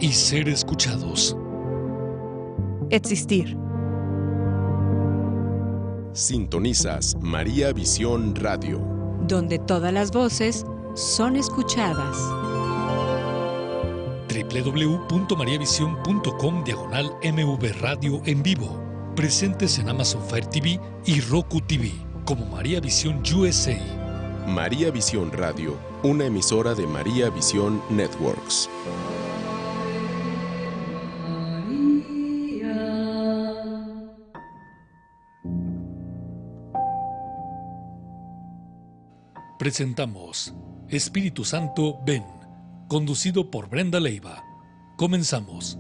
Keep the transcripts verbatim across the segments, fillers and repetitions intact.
y ser escuchados. Existir. Sintonizas María Visión Radio, donde todas las voces son escuchadas. doble u doble u doble u punto maría visión punto com diagonal M V Radio en vivo. Presentes en Amazon Fire T V y Roku T V como María Visión U S A. María Visión Radio, una emisora de María Visión Networks. Presentamos Espíritu Santo, ven, conducido por Brenda Leiva. Comenzamos.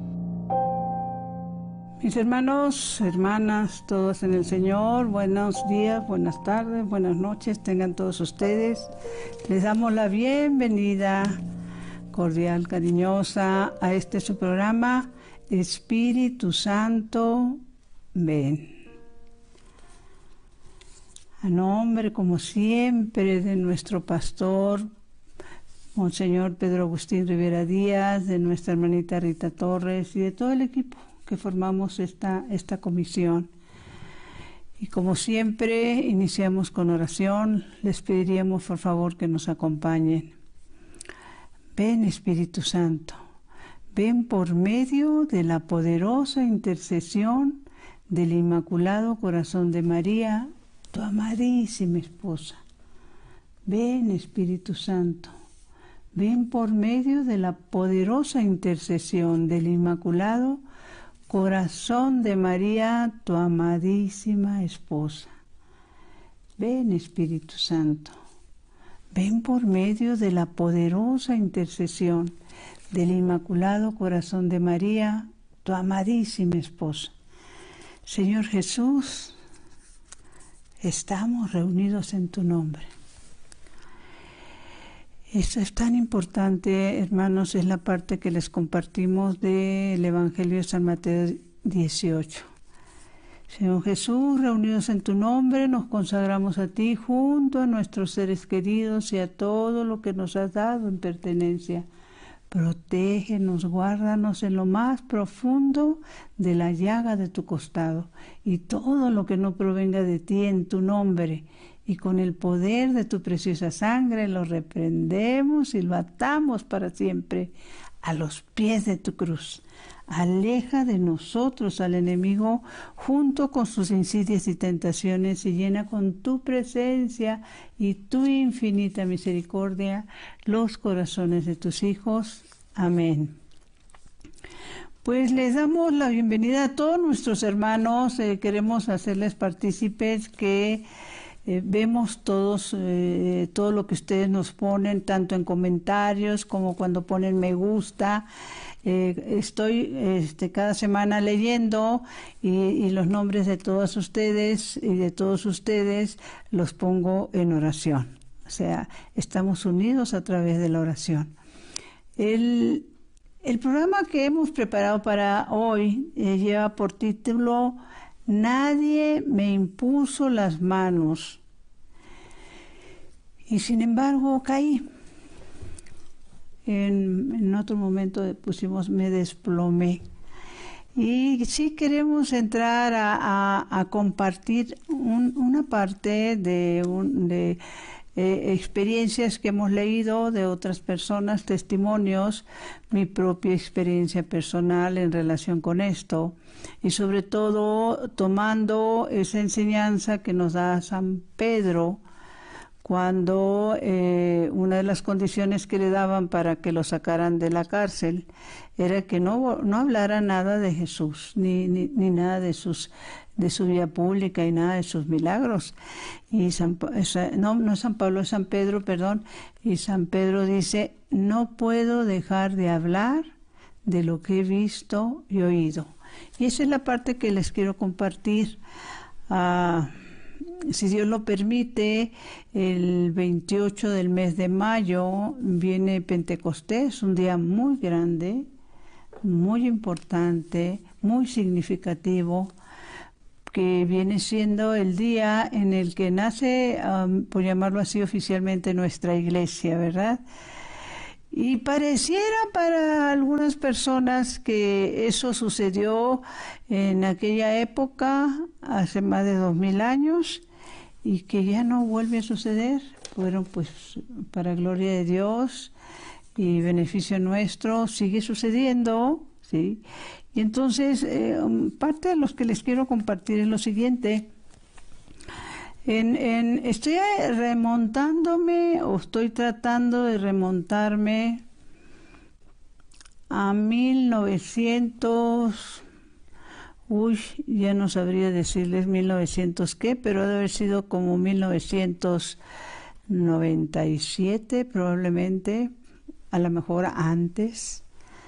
Mis hermanos, hermanas, todos en el Señor, buenos días, buenas tardes, buenas noches, tengan todos ustedes. Les damos la bienvenida cordial, cariñosa a este su programa, Espíritu Santo, ven. A nombre, como siempre, de nuestro pastor, Monseñor Pedro Agustín Rivera Díaz, de nuestra hermanita Rita Torres y de todo el equipo que formamos esta, esta comisión. Y como siempre, iniciamos con oración. Les pediríamos, por favor, que nos acompañen. Ven, Espíritu Santo, ven por medio de la poderosa intercesión del Inmaculado Corazón de María, tu amadísima esposa. Ven, Espíritu Santo, ven por medio de la poderosa intercesión del Inmaculado Corazón de María, tu amadísima esposa. Ven, Espíritu Santo, ven por medio de la poderosa intercesión del Inmaculado Corazón de María, tu amadísima esposa. Señor Jesús, estamos reunidos en tu nombre. Esto es tan importante, hermanos, es la parte que les compartimos del Evangelio de San Mateo dieciocho. Señor Jesús, reunidos en tu nombre, nos consagramos a ti junto a nuestros seres queridos y a todo lo que nos has dado en pertenencia. Protégenos, guárdanos en lo más profundo de la llaga de tu costado, y todo lo que no provenga de ti en tu nombre, y con el poder de tu preciosa sangre lo reprendemos y lo atamos para siempre a los pies de tu cruz. Aleja de nosotros al enemigo junto con sus insidias y tentaciones, y llena con tu presencia y tu infinita misericordia los corazones de tus hijos. Amén. Pues les damos la bienvenida a todos nuestros hermanos. Eh, queremos hacerles partícipes que Eh, vemos todos eh, todo lo que ustedes nos ponen, tanto en comentarios como cuando ponen me gusta. Eh, estoy este, cada semana leyendo y, y los nombres de todos ustedes y de todos ustedes los pongo en oración. O sea, estamos unidos a través de la oración. El, el programa que hemos preparado para hoy eh, lleva por título Nadie me impuso las manos, y sin embargo caí. En, en otro momento pusimos me desplomé. Y sí queremos entrar a, a, a compartir un, una parte de, un, de eh, experiencias que hemos leído de otras personas, testimonios, mi propia experiencia personal en relación con esto, y sobre todo tomando esa enseñanza que nos da San Pedro cuando eh, una de las condiciones que le daban para que lo sacaran de la cárcel era que no, no hablara nada de Jesús, ni, ni, ni nada de sus de su vida pública y nada de sus milagros. Y San, no, no San Pablo, es San Pedro, perdón, y San Pedro dice, no puedo dejar de hablar de lo que he visto y oído. Y esa es la parte que les quiero compartir. Uh, si Dios lo permite, el veintiocho del mes de mayo viene Pentecostés, un día muy grande, muy importante, muy significativo, que viene siendo el día en el que nace, um, por llamarlo así oficialmente, nuestra iglesia, ¿verdad? Y pareciera para algunas personas que eso sucedió en aquella época, hace más de dos mil años, y que ya no vuelve a suceder. Fueron pues para gloria de Dios y beneficio nuestro, sigue sucediendo, ¿sí? Y entonces, eh, parte de los que les quiero compartir es lo siguiente. En, en, estoy remontándome o estoy tratando de remontarme a mil novecientos, uy, ya no sabría decirles mil novecientos qué, pero debe haber sido como mil novecientos noventa y siete probablemente, a lo mejor antes,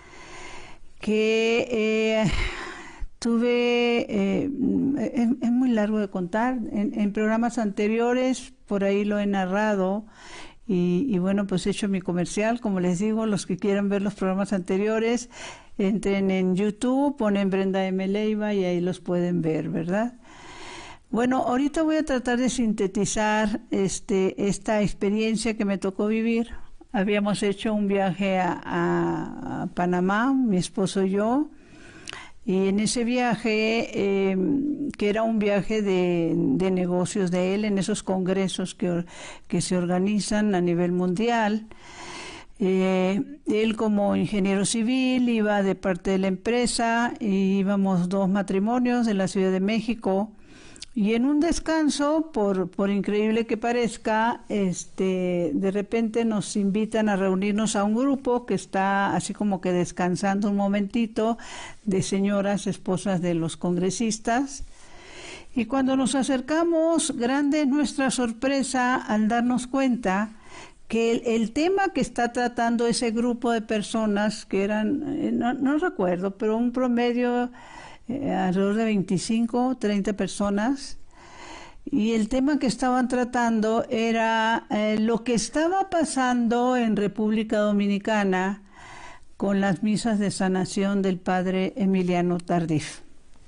que eh, tuve, eh, es, es muy largo de contar, en, en programas anteriores por ahí lo he narrado y, y bueno, pues he hecho mi comercial, como les digo, los que quieran ver los programas anteriores, entren en YouTube, ponen Brenda M. Leiva y ahí los pueden ver, ¿verdad? Bueno, ahorita voy a tratar de sintetizar este, esta experiencia que me tocó vivir. Habíamos hecho un viaje a, a, a Panamá, mi esposo y yo, y en ese viaje, eh, que era un viaje de, de negocios de él, en esos congresos que, que se organizan a nivel mundial, eh, él como ingeniero civil iba de parte de la empresa, y íbamos dos matrimonios de la Ciudad de México, y en un descanso, por, por increíble que parezca, este, de repente nos invitan a reunirnos a un grupo que está así como que descansando un momentito, de señoras, esposas de los congresistas. Y cuando nos acercamos, grande es nuestra sorpresa al darnos cuenta que el, el tema que está tratando ese grupo de personas, que eran, eh, no, no recuerdo, pero un promedio Eh, alrededor de veinticinco, treinta personas, y el tema que estaban tratando era eh, lo que estaba pasando en República Dominicana con las misas de sanación del padre Emiliano Tardif.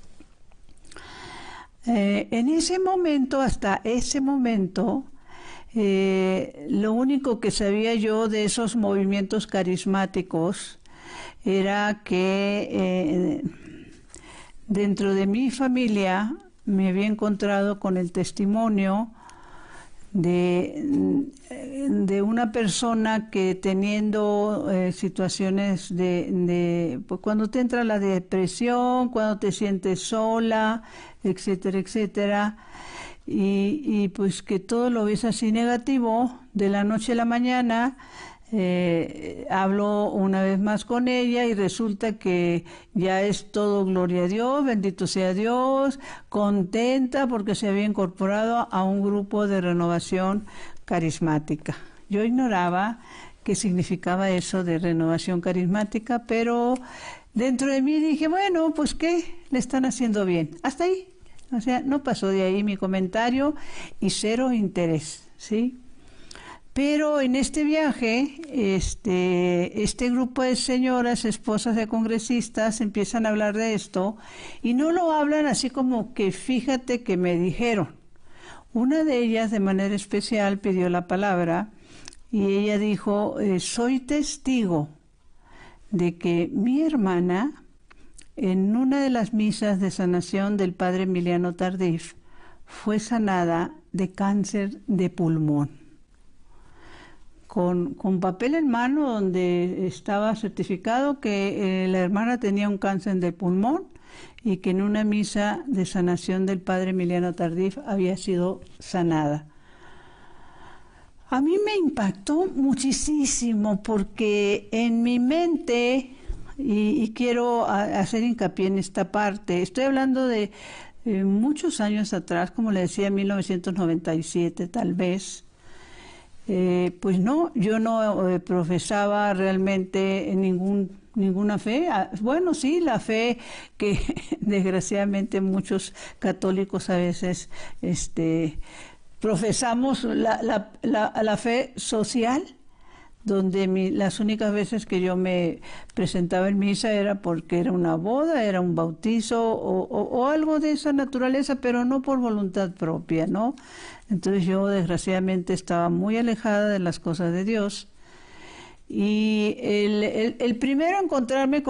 Eh, en ese momento, hasta ese momento, eh, lo único que sabía yo de esos movimientos carismáticos era que eh, dentro de mi familia me había encontrado con el testimonio de, de una persona que teniendo eh, situaciones de, de pues cuando te entra la depresión, cuando te sientes sola, etcétera, etcétera, y, y pues que todo lo ves así negativo, de la noche a la mañana, Eh, hablo una vez más con ella y resulta que ya es todo gloria a Dios, bendito sea Dios, contenta porque se había incorporado a un grupo de renovación carismática. Yo ignoraba qué significaba eso de renovación carismática, pero dentro de mí dije, bueno, pues qué, le están haciendo bien. Hasta ahí, o sea, no pasó de ahí mi comentario y cero interés, ¿sí? Pero en este viaje, este, este grupo de señoras, esposas de congresistas, empiezan a hablar de esto y no lo hablan así como que fíjate que me dijeron. Una de ellas de manera especial pidió la palabra y ella dijo, eh, soy testigo de que mi hermana en una de las misas de sanación del padre Emiliano Tardif fue sanada de cáncer de pulmón. Con, con papel en mano donde estaba certificado que eh, la hermana tenía un cáncer de pulmón y que en una misa de sanación del padre Emiliano Tardif había sido sanada. A mí me impactó muchísimo porque en mi mente, y, y quiero a, hacer hincapié en esta parte, estoy hablando de eh, muchos años atrás, como le decía, mil novecientos noventa y siete tal vez. Eh, pues no, yo no eh, profesaba realmente ningún, ninguna fe. Bueno, sí, la fe que desgraciadamente muchos católicos a veces este, profesamos, la, la, la, la fe social, donde mi, las únicas veces que yo me presentaba en misa era porque era una boda, era un bautizo o, o, o algo de esa naturaleza, pero no por voluntad propia, ¿no? Entonces yo desgraciadamente estaba muy alejada de las cosas de Dios Y el, el, el primero encontrarme con